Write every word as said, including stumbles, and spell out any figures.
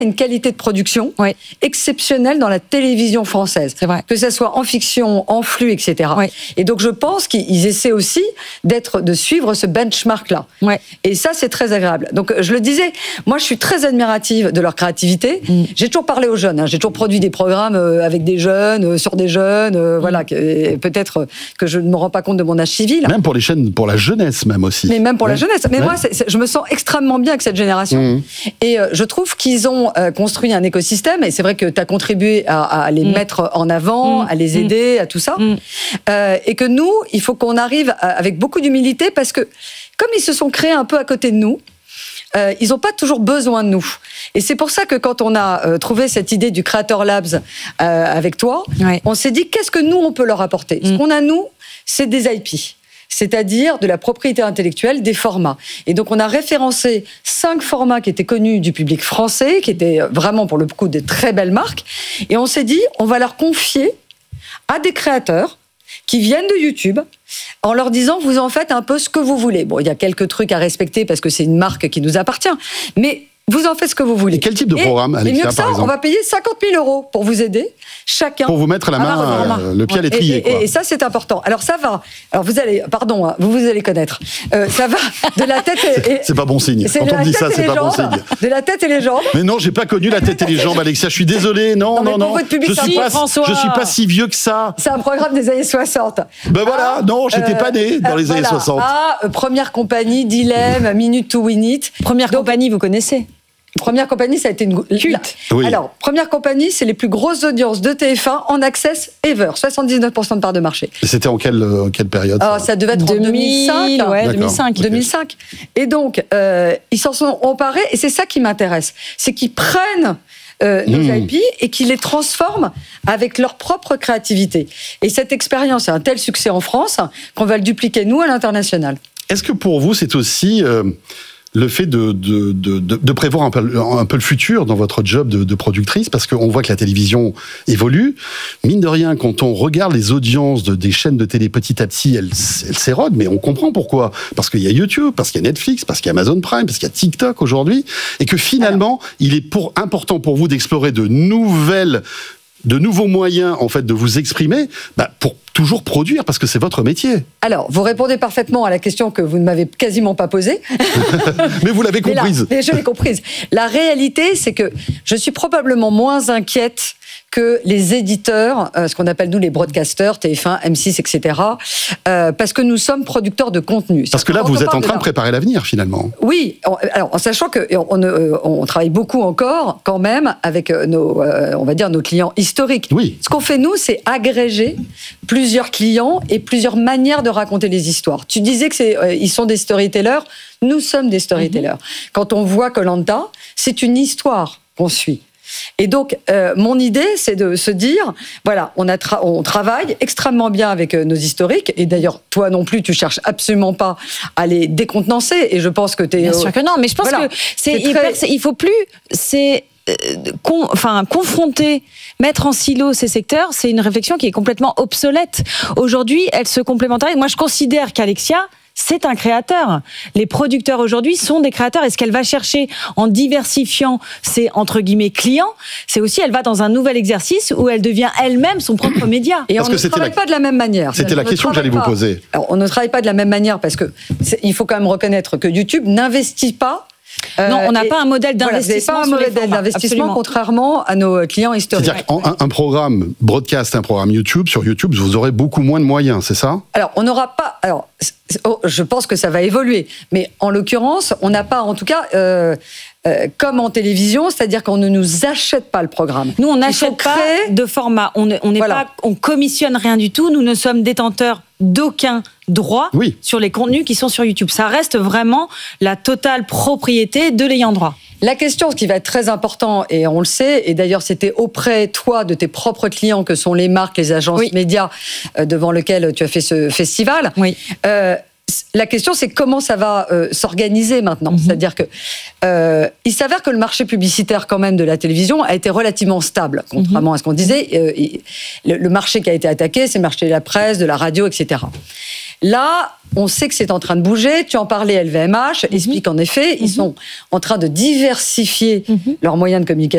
une qualité de production ouais. exceptionnelle dans la télévision française. C'est vrai. Que ça soit en fiction, en flux, et cetera. Ouais. Et donc, je pense qu'ils essaient aussi d'être, de suivre ce benchmark-là. Ouais. Et ça, c'est très agréable. Donc, je le disais, moi, je suis très admirative de leur créativité. Mm. J'ai toujours parlé aux jeunes. Hein. J'ai toujours produit des programmes avec des jeunes, sur des jeunes. Euh, mm. Voilà. Que, peut-être que je ne me rends pas compte de mon âge civil. Même pour les chaînes, pour la jeunesse, même aussi. Mais même pour ouais. la jeunesse. Mais ouais. moi, c'est, c'est, je me sens extrêmement bien avec cette génération. Mm. Et euh, je trouve qu'ils ont euh, construit un écosystème. Et c'est vrai que tu as contribué à, à les mm. mettre en avant, mm. à les aider, mm. à tout ça. Mm. Euh, et que nous, il faut qu'on arrive à, avec beaucoup d'humilité parce que, comme ils se sont créés un peu à côté de nous, euh, ils n'ont pas toujours besoin de nous. Et c'est pour ça que quand on a euh, trouvé cette idée du Creator Labs euh, avec toi, ouais. on s'est dit qu'est-ce que nous, on peut leur apporter. Mm. Ce qu'on a, nous, c'est des I P. C'est-à-dire de la propriété intellectuelle, des formats. Et donc, on a référencé cinq formats qui étaient connus du public français, qui étaient vraiment, pour le coup, de très belles marques. Et on s'est dit, on va leur confier à des créateurs qui viennent de YouTube, en leur disant, vous en faites un peu ce que vous voulez. Bon, il y a quelques trucs à respecter, parce que c'est une marque qui nous appartient, mais vous en faites ce que vous voulez. Et quel type de programme, Alexia, et mieux que ça, par exemple ? On va payer cinquante mille euros pour vous aider, chacun. Pour vous mettre la main, euh, le pied à l'étrier. Et, et, quoi. et ça, c'est important. Alors, ça va. Alors, vous allez, pardon, hein, vous, vous allez connaître. Euh, ça va de la tête et... C'est pas bon signe. Quand on me dit ça, c'est pas bon signe. De la tête et les jambes. Mais non, j'ai pas connu la tête et les jambes, Alexia. Je suis désolé. Non, non, non. non. Je suis pas, François. je suis pas si vieux que ça. C'est un programme des années soixante. Ben voilà. Ah, non, j'étais euh, pas né dans les euh, années voilà. soixante. Ah, euh, Première Compagnie, Dilemme, Minute to Win It. Première Donc, Compagnie, vous connaissez ? Première Compagnie, ça a été une culte. Oui. Alors, Première Compagnie, c'est les plus grosses audiences de T F un en access ever, soixante-dix-neuf pour cent de part de marché. Et c'était en quelle, euh, quelle période ça, oh, ça devait être en deux mille cinq. Ouais, deux mille cinq. Okay. deux mille cinq. Et donc, euh, ils s'en sont emparés, et c'est ça qui m'intéresse, c'est qu'ils prennent euh, nos mmh. I P et qu'ils les transforment avec leur propre créativité. Et cette expérience a un tel succès en France qu'on va le dupliquer, nous, à l'international. Est-ce que pour vous, c'est aussi... Euh... le fait de, de, de, de prévoir un peu, un peu le futur dans votre job de, de productrice, parce qu'on voit que la télévision évolue. Mine de rien, quand on regarde les audiences de, des chaînes de télé petit à petit, elles, elles s'érodent, mais on comprend pourquoi. Parce qu'il y a YouTube, parce qu'il y a Netflix, parce qu'il y a Amazon Prime, parce qu'il y a TikTok aujourd'hui, et que finalement, Alors. il est pour, important pour vous d'explorer de nouvelles... de nouveaux moyens, en fait, de vous exprimer, bah, pour toujours produire, parce que c'est votre métier. Alors, vous répondez parfaitement à la question que vous ne m'avez quasiment pas posée. Mais vous l'avez comprise. Mais là, je l'ai comprise. La réalité, c'est que je suis probablement moins inquiète que les éditeurs, euh, ce qu'on appelle nous les broadcasters, T F un, M six, et cetera, euh, parce que nous sommes producteurs de contenu. Parce que là, vous êtes en train de, de préparer l'avenir, finalement. Oui, on, alors en sachant que on, on, on travaille beaucoup encore, quand même, avec nos, euh, on va dire, nos clients historiques. Oui. Ce qu'on fait, nous, c'est agréger plusieurs clients et plusieurs manières de raconter les histoires. Tu disais que c'est, euh, ils sont des storytellers. Nous sommes des storytellers. Mm-hmm. Quand on voit Koh-Lanta, c'est une histoire qu'on suit. Et donc, euh, mon idée, c'est de se dire, voilà, on, a tra- on travaille extrêmement bien avec euh, nos historiques, et d'ailleurs, toi non plus, tu cherches absolument pas à les décontenancer, et je pense que tu es... Bien euh, sûr que non, mais je pense voilà, que c'est, c'est hyper, très... c'est, il faut plus... C'est... Con, enfin, confronter, mettre en silo ces secteurs, c'est une réflexion qui est complètement obsolète. Aujourd'hui, elle se complémentarise. Moi, je considère qu'Alexia, c'est un créateur. Les producteurs aujourd'hui sont des créateurs. Et ce qu'elle va chercher en diversifiant ses, entre guillemets, clients, c'est aussi, elle va dans un nouvel exercice où elle devient elle-même son propre média. Et parce on ne travaille la... pas de la même manière. C'était la question que j'allais vous poser. Alors, on ne travaille pas de la même manière parce que il faut quand même reconnaître que YouTube n'investit pas. Euh, non, on n'a pas un modèle d'investissement. Voilà, pas un modèle d'investissement, absolument. Contrairement à nos clients historiques. C'est-à-dire qu'un un programme broadcast, un programme YouTube, sur YouTube, vous aurez beaucoup moins de moyens, c'est ça ? Alors, on n'aura pas... Alors, je pense que ça va évoluer. Mais en l'occurrence, on n'a pas, en tout cas... Euh, Euh, comme en télévision, c'est-à-dire qu'on ne nous achète pas le programme. Nous, on n'achète pas de format. On ne on voilà. pas, on commissionne rien du tout. Nous ne sommes détenteurs d'aucun droit oui. sur les contenus qui sont sur YouTube. Ça reste vraiment la totale propriété de l'ayant droit. La question, ce qui va être très important, et on le sait, et d'ailleurs c'était auprès, toi, de tes propres clients, que sont les marques, les agences oui. médias, euh, devant lesquelles tu as fait ce festival, oui. euh, la question, c'est comment ça va euh, s'organiser maintenant. Mm-hmm. C'est-à-dire que euh, il s'avère que le marché publicitaire, quand même, de la télévision a été relativement stable, contrairement mm-hmm. à ce qu'on disait. Euh, il, le, le marché qui a été attaqué, c'est le marché de la presse, de la radio, et cetera. Là, on sait que c'est en train de bouger. Tu en parlais, L V M H mm-hmm. explique en effet, mm-hmm. ils sont en train de diversifier mm-hmm. leurs moyens de communication.